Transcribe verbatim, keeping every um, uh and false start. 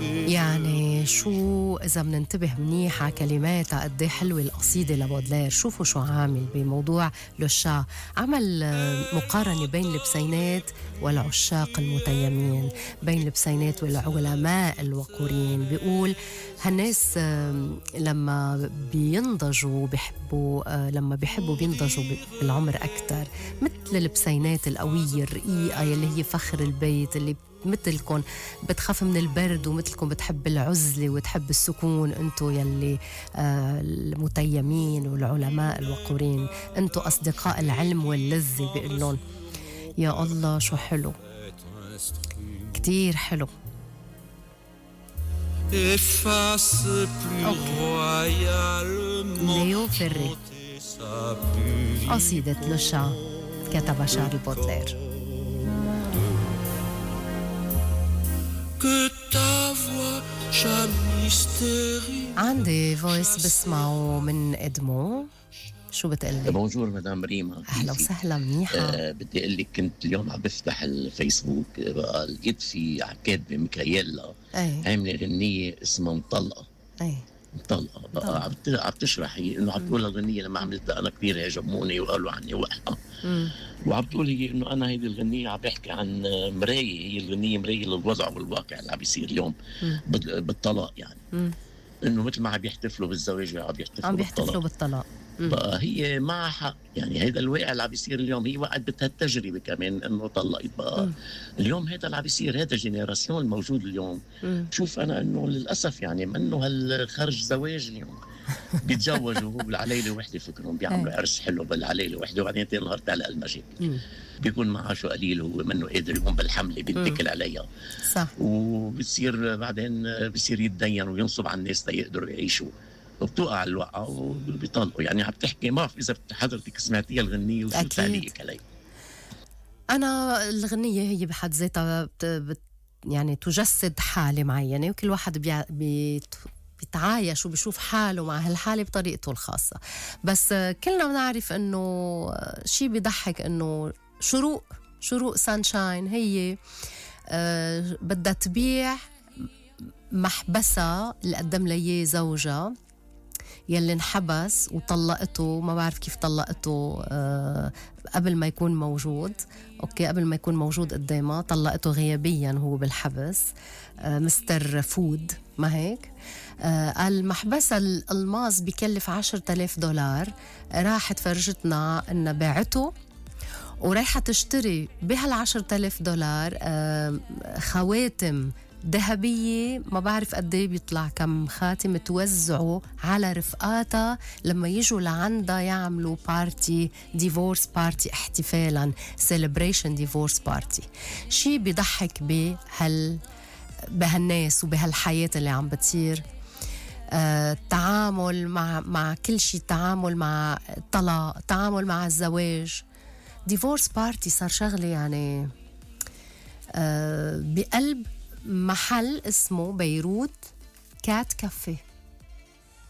يعني شو إذا مننتبه منيح على كلماتها قد ايه حلوة القصيدة لبودلير. شوفوا شو عامل بموضوع لوشا، عمل مقارنة بين البسينات والعشاق المتيمين، بين البسينات والعلماء الوقورين. بيقول هالناس لما بينضجوا بيحبوا، لما بيحبوا بينضجوا بالعمر أكتر، مثل البسينات القوية الرقيقة يلي هي فخر البيت، اللي مثلكم بتخاف من البرد ومثلكم بتحب العزلة وتحب السكون. انتو يلي آه المتيمين والعلماء الوقورين، انتو أصدقاء العلم واللذة. بيقولون يا الله شو حلو، كتير حلو. ليو فري، قصيدة لوشا كتبها شارل بودلير. عندي فويس بسمعه من إدمو. شو بتقلي؟ بونجور مدام ريما. أهلا وسهلا، منيحة. أه بدي أقول لك كنت اليوم عم بفتح الفيسبوك بقى لقيت في كاتبة ميكايلا عاملة غنية اسمها مطلقة. أي مطلقة بقى عم عم تشرح هي انه عم تقول الغنية لما عملتها انا كثير عجبوني وقالوا عني وقحة. وعم تقول هي انه انا هيدي الغنية عم بحكي عن مراية، هي الغنية مراية للوضع والواقع اللي عم بيصير اليوم بالطلاق. يعني مم. انه مثل ما عم بيحتفلوا بالزواج عم بيحتفلوا عم بيحتفلوا بالطلاق. بقى هي معها حق. يعني هيدا الواقع اللي عم بيصير اليوم، هي وقعت بهالتجربه كمان انه طلقت بقى. مم. اليوم هذا اللي عم بيصير، هذا الجينيراسيون الموجود اليوم. مم. بشوف انا انه للاسف يعني منه هالخرج زواج اليوم. بيتزوجوا هو بالعليله وحده، فكرهم بيعملوا عرس حلو بالعليله وحده، وبعدين تاني نهار تعلق المشاكل. بيكون معاشه قليل، هو منه قادر يقوم بالحمله بيتكل عليها. صح. وبتصير بعدين بصير يتدين وينصب على الناس ليقدروا يعيشوا، وبتوقع الوقعة وبيطلقوا. يعني عم تحكي، ما بعرف إذا حضرتك سمعتيها الغنية وشو تعليقك عليها؟ أنا الغنية هي بحد ذاتها بت يعني تجسد حالة معينة، وكل واحد بي بيت بيتعايش وبيشوف حاله مع هالحالة بطريقته الخاصة. بس كلنا بنعرف إنه شيء بيضحك إنه شروق شروق سانشاين هي أه بدها تبيع محبسة اللي قدم ليه زوجها يلي انحبس وطلقته. ما بعرف كيف طلقته أه قبل ما يكون موجود. أوكي، قبل ما يكون موجود قدامها طلقته غيابيا هو بالحبس. أه مستر فود، ما هيك؟ أه المحبسة الألماس بيكلف عشرة آلاف دولار. راحت فرجتنا إنها باعته ورايحة تشتري بهالعشرة آلاف دولار أه خواتم ذهبية، ما بعرف قد ايه بيطلع كم خاتم، توزعوا على رفقاتها لما يجوا لعندها يعملوا بارتي، ديفورس بارتي، احتفالا، سيلبريشن ديفورس بارتي. شي بيضحك بهال بهالناس وبهالحياة اللي عم بتصير. آه، تعامل مع مع كل شيء، تعامل مع الطلاق، تعامل مع الزواج. ديفورس بارتي صار شغله يعني آه بقلب محل اسمه بيروت كات كافيه.